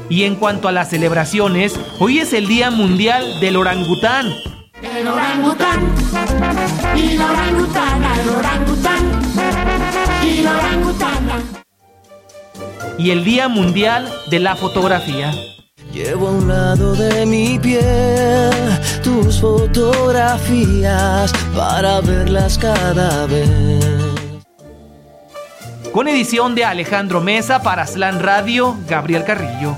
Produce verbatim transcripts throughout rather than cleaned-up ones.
Y en cuanto a las celebraciones, hoy es el Día Mundial del Orangután. El orangután y la orangutana, el orangután y la orangutana. Y el Día Mundial de la Fotografía. Llevo a un lado de mi piel tus fotografías para verlas cada vez. Con edición de Alejandro Mesa para Slam Radio, Gabriel Carrillo.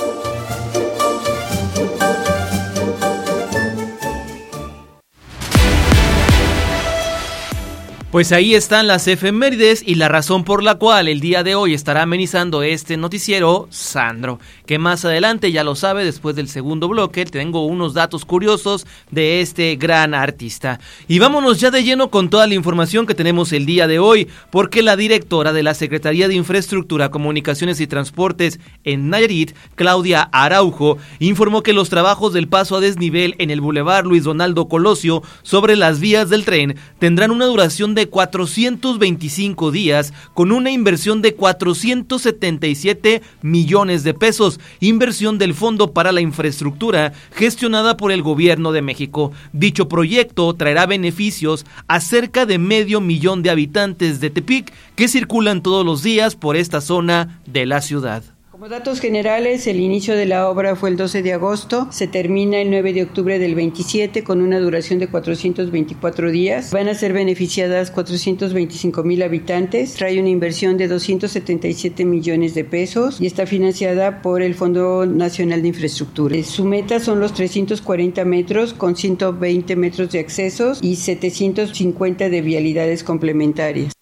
Pues ahí están las efemérides y la razón por la cual el día de hoy estará amenizando este noticiero, Sandro, que más adelante, ya lo sabe, después del segundo bloque, tengo unos datos curiosos de este gran artista. Y vámonos ya de lleno con toda la información que tenemos el día de hoy, porque la directora de la Secretaría de Infraestructura, Comunicaciones y Transportes en Nayarit, Claudia Araujo, informó que los trabajos del paso a desnivel en el Boulevard Luis Donaldo Colosio sobre las vías del tren tendrán una duración de de cuatrocientos veinticinco días con una inversión de cuatrocientos setenta y siete millones de pesos, inversión del Fondo para la Infraestructura gestionada por el Gobierno de México. Dicho proyecto traerá beneficios a cerca de medio millón de habitantes de Tepic que circulan todos los días por esta zona de la ciudad. Como datos generales, el inicio de la obra fue el doce de agosto, se termina el nueve de octubre del veintisiete con una duración de cuatrocientos veinticuatro días. Van a ser beneficiadas cuatrocientos veinticinco mil habitantes, trae una inversión de doscientos setenta y siete millones de pesos y está financiada por el Fondo Nacional de Infraestructura. Su meta son los trescientos cuarenta metros con ciento veinte metros de accesos y setecientos cincuenta de vialidades complementarias.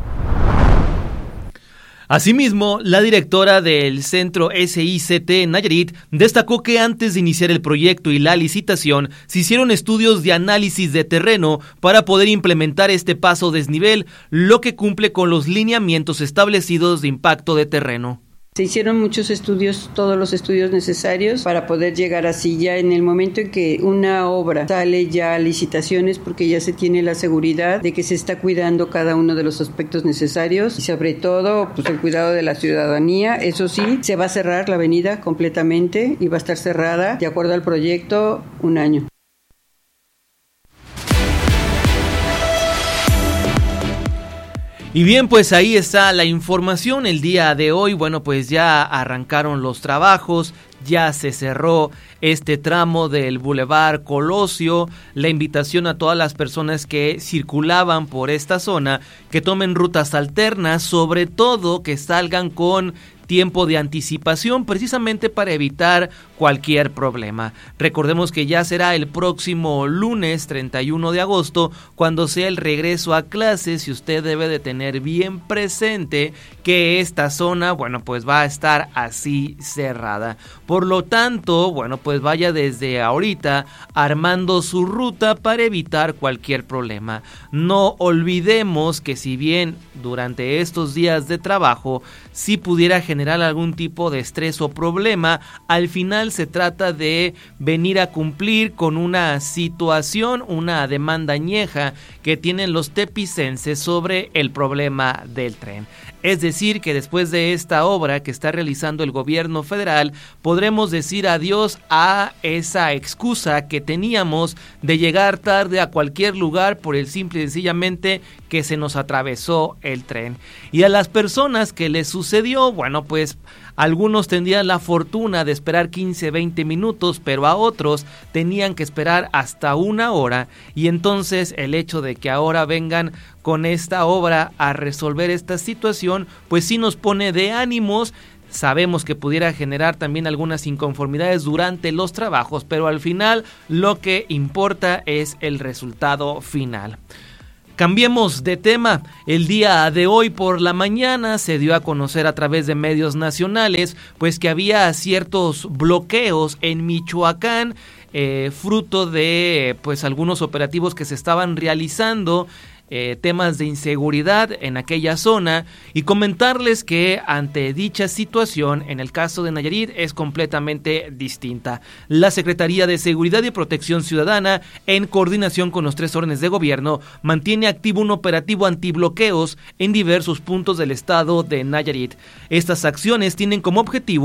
Asimismo, la directora del Centro S I C T Nayarit destacó que antes de iniciar el proyecto y la licitación, se hicieron estudios de análisis de terreno para poder implementar este paso desnivel, lo que cumple con los lineamientos establecidos de impacto de terreno. Se hicieron muchos estudios, todos los estudios necesarios para poder llegar así. Ya en el momento en que una obra sale ya a licitaciones, porque ya se tiene la seguridad de que se está cuidando cada uno de los aspectos necesarios y sobre todo pues el cuidado de la ciudadanía. Eso sí, se va a cerrar la avenida completamente y va a estar cerrada de acuerdo al proyecto un año. Y bien, pues ahí está la información el día de hoy. Bueno, pues ya arrancaron los trabajos, ya se cerró este tramo del Boulevard Colosio. La invitación a todas las personas que circulaban por esta zona que tomen rutas alternas, sobre todo que salgan con tiempo de anticipación precisamente para evitar cualquier problema. Recordemos que ya será el próximo lunes treinta y uno de agosto cuando sea el regreso a clases y usted debe de tener bien presente que esta zona, bueno, pues va a estar así cerrada. Por lo tanto, bueno, pues vaya desde ahorita armando su ruta para evitar cualquier problema. No olvidemos que si bien durante estos días de trabajo sí pudiera generar algún tipo de estrés o problema, al final se trata de venir a cumplir con una situación, una demanda añeja que tienen los tepicenses sobre el problema del tren. Es decir, que después de esta obra que está realizando el gobierno federal, podremos decir adiós a esa excusa que teníamos de llegar tarde a cualquier lugar por el simple y sencillamente que se nos atravesó el tren. Y a las personas que les sucedió, bueno, pues algunos tendrían la fortuna de esperar quince, veinte minutos, pero a otros tenían que esperar hasta una hora. Y entonces el hecho de que ahora vengan con esta obra a resolver esta situación, pues sí nos pone de ánimos. Sabemos que pudiera generar también algunas inconformidades durante los trabajos, pero al final lo que importa es el resultado final. Cambiemos de tema. El día de hoy por la mañana se dio a conocer a través de medios nacionales pues que había ciertos bloqueos en Michoacán, eh, fruto de pues algunos operativos que se estaban realizando. Eh, temas de inseguridad en aquella zona y comentarles que ante dicha situación en el caso de Nayarit es completamente distinta. La Secretaría de Seguridad y Protección Ciudadana, en coordinación con los tres órdenes de gobierno, mantiene activo un operativo antibloqueos en diversos puntos del estado de Nayarit. Estas acciones tienen como objetivo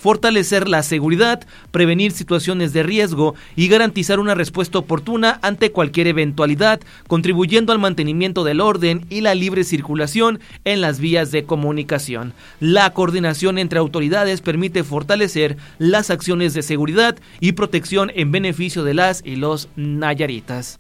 fortalecer la seguridad, prevenir situaciones de riesgo y garantizar una respuesta oportuna ante cualquier eventualidad, contribuyendo al mantenimiento del orden y la libre circulación en las vías de comunicación. La coordinación entre autoridades permite fortalecer las acciones de seguridad y protección en beneficio de las y los nayaritas.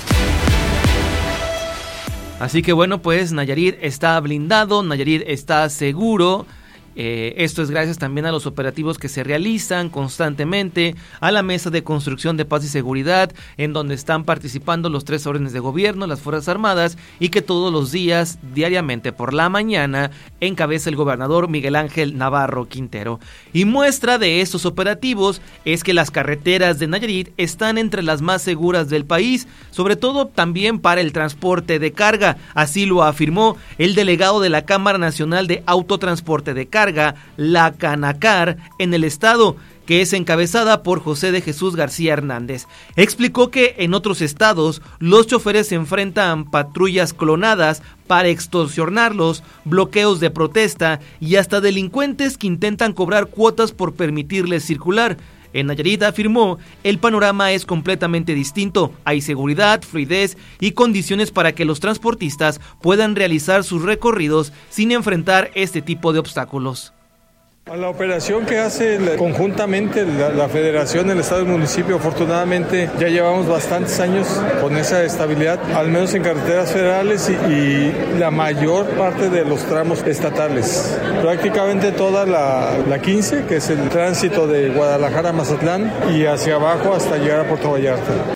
Así que bueno, pues Nayarit está blindado, Nayarit está seguro. Eh, esto es gracias también a los operativos que se realizan constantemente, a la mesa de construcción de paz y seguridad, en donde están participando los tres órdenes de gobierno, las Fuerzas Armadas, y que todos los días, diariamente por la mañana, encabeza el gobernador Miguel Ángel Navarro Quintero. Y muestra de estos operativos es que las carreteras de Nayarit están entre las más seguras del país, sobre todo también para el transporte de carga. Así lo afirmó el delegado de la Cámara Nacional de Autotransporte de Carga, la Canacar, en el estado, que es encabezada por José de Jesús García Hernández. Explicó que en otros estados los choferes se enfrentan patrullas clonadas para extorsionarlos, bloqueos de protesta y hasta delincuentes que intentan cobrar cuotas por permitirles circular. En Nayarit, afirmó, el panorama es completamente distinto. Hay seguridad, fluidez y condiciones para que los transportistas puedan realizar sus recorridos sin enfrentar este tipo de obstáculos. A la operación que hace conjuntamente la, la Federación, el Estado y el municipio, afortunadamente ya llevamos bastantes años con esa estabilidad, al menos en carreteras federales y, y la mayor parte de los tramos estatales. Prácticamente toda la, la quince, que es el tránsito de Guadalajara a Mazatlán y hacia abajo hasta llegar a Puerto Vallarta.